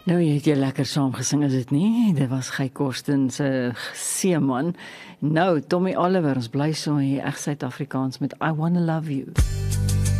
Nou, jy het jy lekker saam gesing, is dit nie? Dit was Guy Korsten se seeman. Nou, Tommy Oliver, ons bly so hier, reg Suid-Afrikaans met I Wanna Love You.